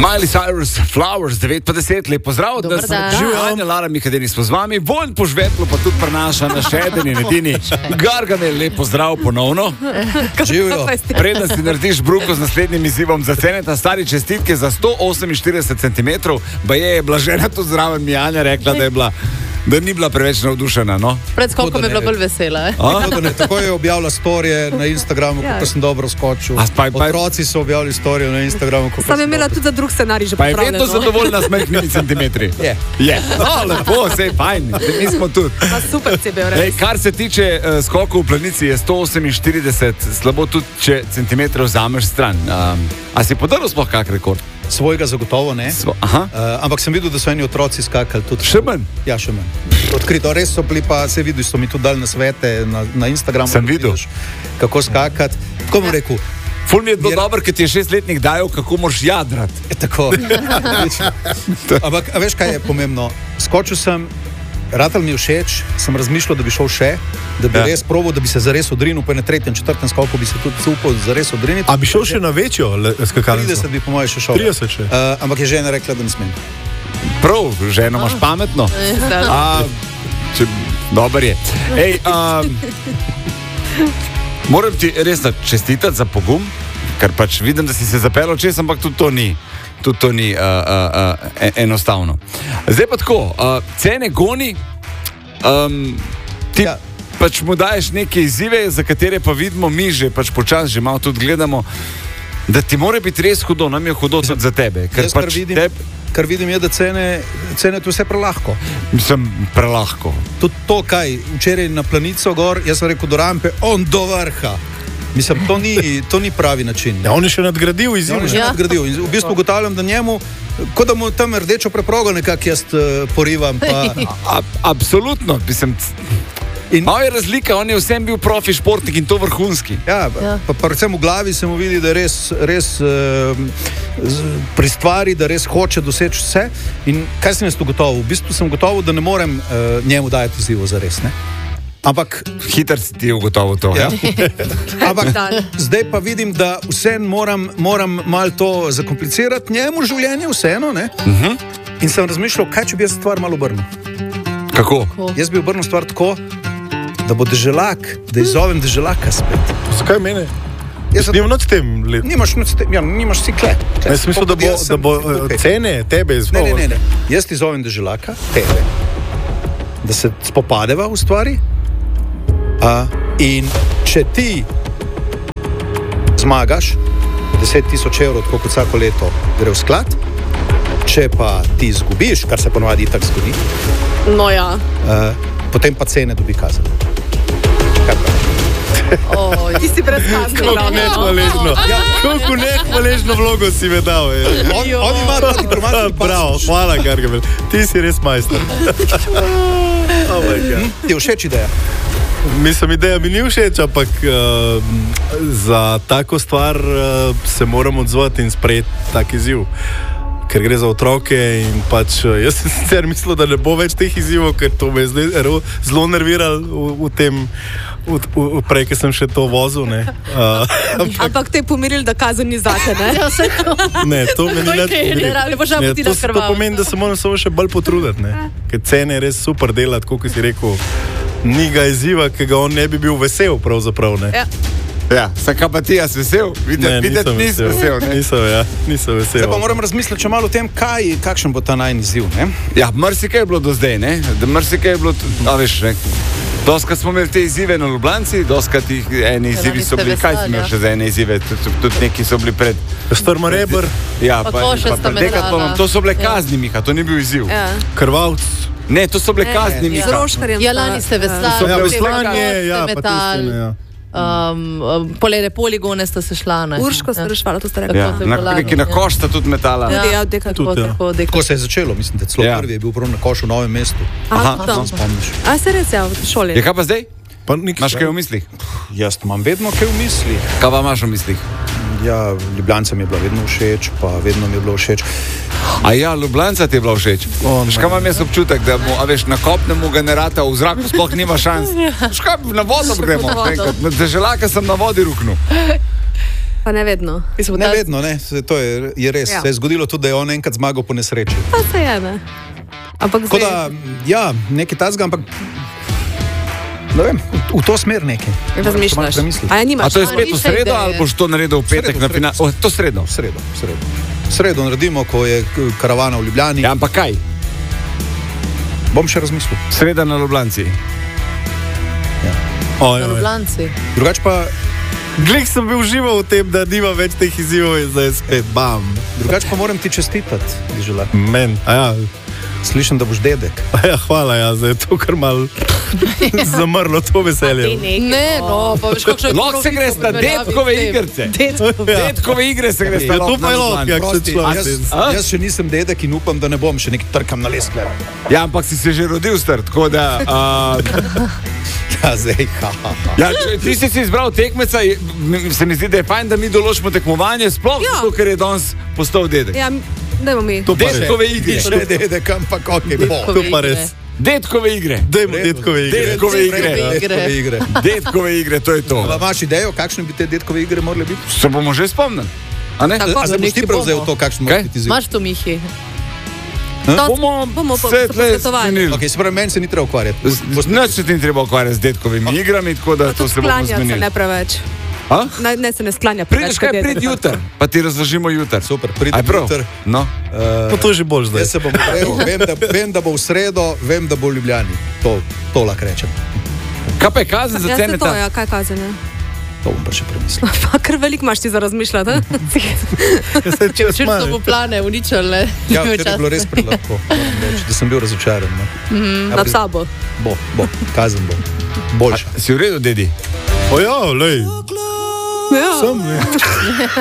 Miley Cyrus, Flowers, 9:10, lep pozdrav, Dobar da dan. sem živel, Anja Lara Mihadeni smo z vami, Vojn Požvetlo pa tudi prenaša na še eden in edini Gargamel, lep pozdrav ponovno. Živijo. Preden si narediš bruko z naslednjim izzivom za ceneta, stari čestitke za 148 cm, je Blažena tu zraven mi Anja rekla, da ni bila preveč navdušena, no? Pred skokom je bila bolj vesela. Tako je objavila storije na Instagramu, kako sem dobro skočil. Otroci so objavili storijo na Instagramu. Sam je imela tudi za drug scenarij že pa je pripravljen. vedno zadovoljna z majhnimi centimetri. Je. Lepo, sej fajn, mi smo tudi. Pa super si bil, res. Kar se tiče skokov v planici, je 148, slabo tudi, če centimetrov vzameš stran. A si podaril sploh kak rekord? Svojega zagotovo ne. Ampak sem videl, da so eni otroci skakali tudi. Še manj? Ja, še manj. Odkrito, res so bili pa, se vidi, so mi tudi dali na svete na Instagramu. Sem videl. Vidiš, kako skakati. Tako bom rekel. Ful mi je bilo dobro, ker ti je 6-letnik dajal, kako moraš jadrati. Tako. Ampak, a veš, kaj je pomembno? Skočil sem, ratal mi je všeč, sem razmišljal, da bi šel še, da bi res probal, da bi se zares odrinil, pa na 3., 4. skoku bi se tudi upal zares odriniti. A bi šel še na večjo skakalnico? 30 bi po moje še šel. 30 še. Ampak je žena rekla, da ne smem. Prav, ženo imaš pametno. Dobar je. Moram ti res čestitati za pogum, ker pač vidim, da si se zapeljal čez, ampak tudi to ni enostavno. Zdaj pa tako, cene goni, ti pač mu daješ neke izzive, za katere pa vidimo mi že pač počas, že malo tudi gledamo, da ti mora biti res hudo, nam je hudo tudi za tebe. Kar vidim je, da cene tu vse prelahko. Mislim, prelahko. Tudi to, kaj včeraj na planico gor, jaz sem rekel do rampe, on do vrha. Mislim, to ni pravi način. Ja, on je še nadgradil izziv. Nadgradil. In v bistvu ugotavljam, da njemu, kot da mu tam rdečo preprogo nekako jaz porivam. Absolutno, mislim. Malo je razlika, on je vsem bil profi športnik in to vrhunski. Ja, pa predvsem v glavi se mu vidi, da je res pri stvari, da res hoče doseči vse. In kaj sem jaz tu gotovo? V bistvu sem gotovo, da ne morem njemu dajati izzivo za res, ne? Ampak hiter si ti ugotovil to. Ja. Ampak zdaj pa vidim, da vseeno moram malo to zakomplicirati njemu življenje, vseeno, ne? In sem razmišljal, kaj če bi jaz stvar malo obrnil. Kako? Jaz bi obrnil stvar tako, da bo deželak, da izzovem deželaka spet. Zakaj mene? Nimam noč tem let. Nimaš si kle. Jaz mislim, da bo cene tebe izvolil. Ne. Jaz ti izzovem deželaka, tebe, da se spopadeva v stvari. In če ti zmagaš 10,000 evrov, tako kot vsako leto gre v sklad, če pa ti izgubiš, kar se ponovadi tako zgodi, No ja. Potem pa cene dobi kazen. Kaj pa? Ti si brezkazen. Koliko nehvaležno vlogo si me dal. On ima ta diplomatski pas. Bravo, hvala Gargamel. Ti si res majster. Ti je všeč ideja? Mislim, ideja mi ni všeč, ampak za tako stvar se moram odzvati in sprejeti tak izziv. Ker gre za otroke in pač jaz sem sicer mislil, da ne bo več teh izzivov, ker to me je zelo nerviralo v tem, prej, ker sem še to vozil, ne. Ampak te je pomiril, da kazen ni zate, ne? Ne, to me ni več pomiril. To pomeni, da se moram samo še bolj potruditi, ne. Ker cene je res super delati, kot si rekel, ni ga izziva, ki ga on ne bi bil vesel pravzaprav, ne. Ja, sem pa ti jaz vesel? Videti nisi vesel, ne? Nisem vesel. Zdaj pa moram razmisliti še malo o tem, kakšen bo ta najin izziv, ne? Ja, marsikaj je bilo do zdaj, ne? Marsikaj je bilo, veš, ne? Doskrat smo imeli te izzive na Ljubljanci, doskrat eni izzivi so bili, kaj smo imeli še za ene izzive, tudi neki so bili pred... Strmareber. Ja, pa Dekatlonom, to so bile kazni, Miha, to ni bil izziv. Krvavc. Ne, to so bile kazni, Miha. Z roškarjem. Ja, lani ste veslali. Veslanje, ja, pa tistine, ja. Polere poligone sta se šla, ne? Urško ste rešvala, to ste rekli. Neki na koš sta tudi metala. Tako se je začelo, mislim, da celo prvi je bil prav na košu v Novem mestu. Tam spomniš. A se res je v šoli? Je kaj pa zdaj? Imaš kaj v mislih? Jaz imam vedno kaj v mislih. Kaj pa imaš v mislih? Ja, Ljubljanca mi je bila vedno všeč, pa vedno mi je bilo všeč. A ja, Ljubljanca ti je bila všeč? Škaj imam jaz občutek, da mu, veš, na kopnemu generata v zraku sploh nima šans. Škaj, na vodo gremo. Na deželaka sem na vodi ruknil. Pa ne vedno. Ne vedno, ne. To je res. Ja. Se je zgodilo tudi, da je on enkrat zmagal po nesreči. Pa se je, ne. Ampak Tako da, ja, nekaj tazga, ampak ne vem, v to smer nekaj. razmišljaš. A ja, A nimaš. to je spet v nišče sredo, ideje. ali boš to naredil v petek na finalu? To sredo. V sredo naredimo, ko je karavana v Ljubljani. Ja, ampak kaj? Bom še razmislil. Sreda na Ljubljanci. Na Ljubljanci. Drugač pa, Glej, sem bil živo v tem, da nima več teh izzivov in zdaj spet bam. moram ti čestitati, Žula. Men, Slišim, da boš dedek. hvala, ja, zdaj je to kar mal zamrlo, to veselje. Ne, no, pa veš, kakšno je Lahko se greš na detkove igrice. Detkove igre se greš na Ja, to pa je lahko, jak se človek. Jaz še nisem dedek in upam, da ne bom še nekaj trkam na leskle. Ja, ampak si se že rodil star, tako da... Ja, zdaj, Ja, ti si izbral tekmeca, se mi zdi, da je fajn, da mi določimo tekmovanje, sploh Ja. zato, ker je danes postal dedek. Ja, dajmo mi. To pa res. Detkove igre. Še dedek, ampak ok, bo. To pa res. Detkove igre. Dajmo detkove igre. Detkove igre. Detkove igre. Detkove igre, to je to. Pa imaš idejo, kakšne bi te detkove igre morale biti? Se bomo že spomnili. A ne? Tako. A se boš ti neki prevzel bomo. to, kakšen Kaj? mora biti izziv? Imaš to, Mihi? Bomo se tle posvetovali. zmenili. Ok, se pravi, meni se ni treba ukvarjati. Nič se ti ni treba ukvarjati z detkovimi igrami, tako da to se bomo Sklanja se zmenili. ne preveč. A? Ne se ne sklanja Prideš kaj, dedek. prid jutr, pa ti razložimo jutr. Super, pridem Aj prav? jutr. No. Pa to je že bolj zdaj. Jaz se bom prijel, vem, da bo v sredo, vem, da bo v Ljubljani. To lahko rečem. Kaj pa je kazen za Ja, cene? se to, ja, kaj kazen, ja. To bom pa še premislil. Pa kar veliko imaš ti za razmišljati, ne? Včeraj so mu plane uničili. Ja, ker je bilo res prelahko, moram reči, da sem bil razočaran. No. Nad sabo. Bo, kazen bo. Boljša. Si v redu, dedi? O ja, lej. Ja. Sem, ne.